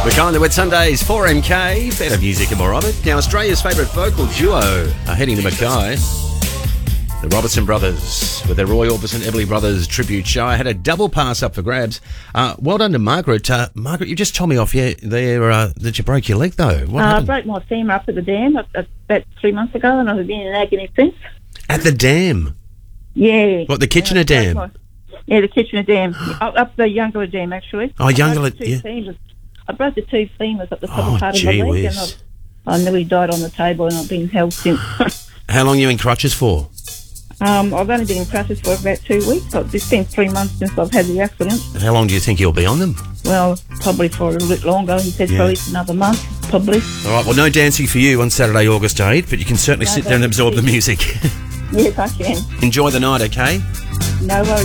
We're going to Wet Sundays, 4MK, better music and more of it. Now, Australia's favourite vocal duo are heading to Mackay. The Robertson Brothers, with their Roy Orbison Everly Brothers tribute show. I had a double pass up for grabs. Well done to Margaret. Margaret, you just told me off there that you broke your leg, though. What happened? I broke my femur up at the dam about 3 months ago, and I've been in agony since. At the dam? Yeah. What, the Kitchener Dam? Yeah, the Kitchener Dam. Up the Youngler Dam, actually. Oh, Youngler, yeah. I broke the 2 femurs up the top part of my leg, whiz. and I nearly died on the table, and I've been held since. How long are you in crutches for? I've only been in crutches for about 2 weeks. It's been 3 months since I've had the accident. How long do you think you'll be on them? Well, probably for a little bit longer. He said for at least another month, probably. All right, well, no dancing for you on Saturday, August 8th, but you can certainly sit there and absorb the music. Yes, I can. Enjoy the night, okay? No worries.